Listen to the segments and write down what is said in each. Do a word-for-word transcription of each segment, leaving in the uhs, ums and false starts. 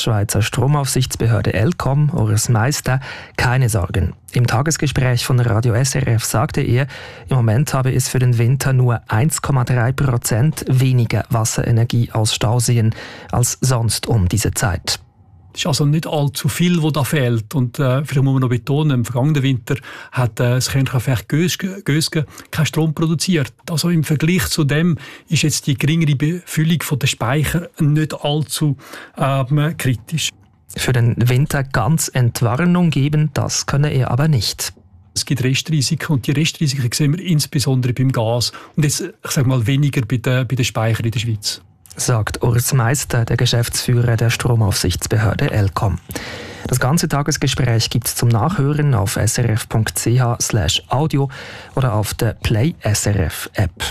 Schweizer Stromaufsichtsbehörde ElCom, Urs Meister, keine Sorgen. Im Tagesgespräch von Radio S R F sagte er, im Moment habe es für den Winter nur eins Komma drei Prozent weniger Wasserenergie aus Stauseen als sonst um diese Zeit. Es ist also nicht allzu viel, das da fehlt. Und äh, vielleicht muss man noch betonen, im vergangenen Winter hat äh, das Kernkraftwerk Gösgen keinen Strom produziert. Also im Vergleich zu dem ist jetzt die geringere Befüllung der Speicher nicht allzu äh, kritisch. Für den Winter ganz Entwarnung geben, das könne er aber nicht. Es gibt Restrisiken und die Restrisiken sehen wir insbesondere beim Gas und jetzt, ich sage mal, weniger bei den, bei den Speichern in der Schweiz. Sagt Urs Meister, der Geschäftsführer der Stromaufsichtsbehörde ElCom. Das ganze Tagesgespräch gibt es zum Nachhören auf srf punkt c h slash audio oder auf der Play S R F App.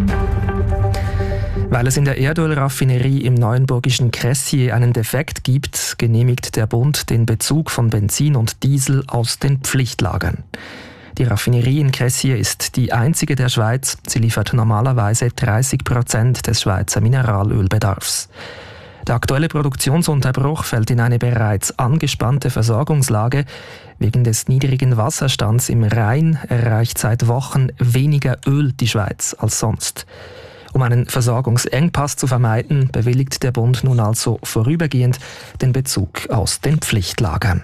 Weil es in der Erdölraffinerie im neuenburgischen Cressier einen Defekt gibt, genehmigt der Bund den Bezug von Benzin und Diesel aus den Pflichtlagern. Die Raffinerie in Cressier ist die einzige der Schweiz. Sie liefert normalerweise dreißig Prozent des Schweizer Mineralölbedarfs. Der aktuelle Produktionsunterbruch fällt in eine bereits angespannte Versorgungslage. Wegen des niedrigen Wasserstands im Rhein erreicht seit Wochen weniger Öl die Schweiz als sonst. Um einen Versorgungsengpass zu vermeiden, bewilligt der Bund nun also vorübergehend den Bezug aus den Pflichtlagern.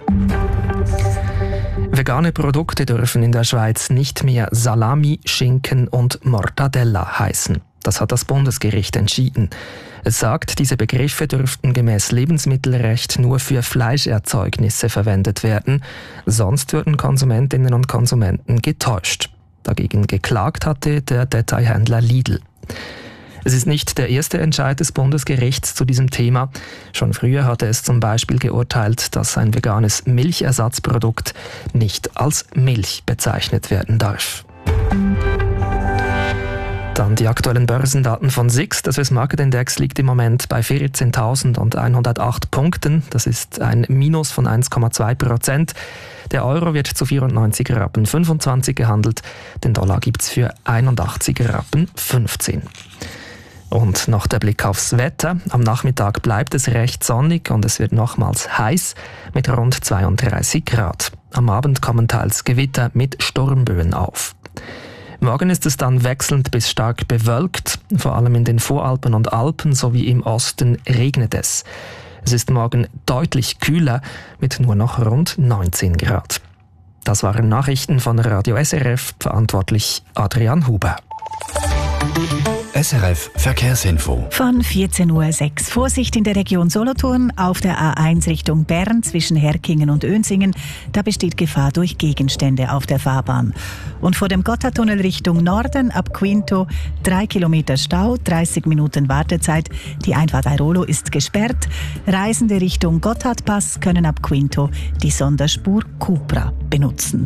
Vegane Produkte dürfen in der Schweiz nicht mehr Salami, Schinken und Mortadella heißen. Das hat das Bundesgericht entschieden. Es sagt, diese Begriffe dürften gemäß Lebensmittelrecht nur für Fleischerzeugnisse verwendet werden. Sonst würden Konsumentinnen und Konsumenten getäuscht. Dagegen geklagt hatte der Detailhändler Lidl. Es ist nicht der erste Entscheid des Bundesgerichts zu diesem Thema. Schon früher hatte es zum Beispiel geurteilt, dass ein veganes Milchersatzprodukt nicht als Milch bezeichnet werden darf. Dann die aktuellen Börsendaten von S I X. Der Swiss Market Index liegt im Moment bei vierzehntausendeinhundertacht Punkten. Das ist ein Minus von eins Komma zwei Prozent. Der Euro wird zu vierundneunzig Rappen fünfundzwanzig gehandelt. Den Dollar gibt es für einundachtzig Rappen fünfzehn. Und noch der Blick aufs Wetter. Am Nachmittag bleibt es recht sonnig und es wird nochmals heiß mit rund zweiunddreißig Grad. Am Abend kommen teils Gewitter mit Sturmböen auf. Morgen ist es dann wechselnd bis stark bewölkt. Vor allem in den Voralpen und Alpen sowie im Osten regnet es. Es ist morgen deutlich kühler mit nur noch rund neunzehn Grad. Das waren Nachrichten von Radio S R F, verantwortlich Adrian Huber. S R F Verkehrsinfo. Von vierzehn Uhr sechs. Vorsicht in der Region Solothurn auf der A eins Richtung Bern zwischen Herkingen und Önsingen. Da besteht Gefahr durch Gegenstände auf der Fahrbahn. Und vor dem Gotthardtunnel Richtung Norden ab Quinto drei Kilometer Stau, dreißig Minuten Wartezeit. Die Einfahrt Airolo ist gesperrt. Reisende Richtung Gotthardpass können ab Quinto die Sonderspur Cupra benutzen.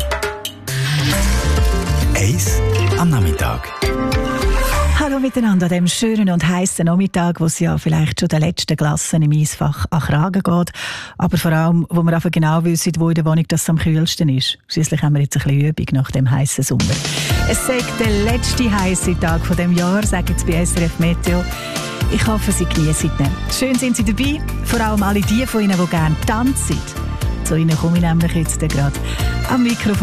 Eis am Nachmittag. Hallo miteinander an diesem schönen und heißen Nachmittag, wo es ja vielleicht schon den letzten Glassen im Eisfach an Kragen geht. Aber vor allem, wo wir einfach genau wissen, wo in der Wohnung das am kühlsten ist. Schliesslich haben wir jetzt ein bisschen Übung nach dem heißen Sommer. Es ist der letzte heiße Tag von dem Jahr, sagen sie bei S R F Meteo. Ich hoffe, Sie genießen ihn. Schön sind Sie dabei, vor allem alle die von Ihnen, die gerne tanzen. Zu Ihnen komme ich nämlich jetzt gerade am Mikrofon.